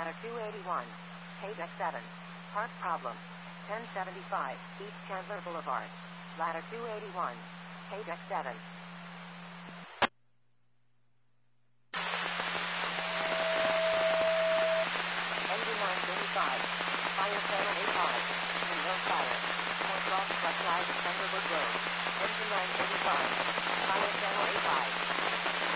Ladder 281. Deck 7. Part problem. 1075 East Chandler Boulevard. Ladder 281. Deck 7. Engine 935. Fire channel 85. And no fire. Point lost +5 Thunderwood Road. Engine 935. Fire channel 85.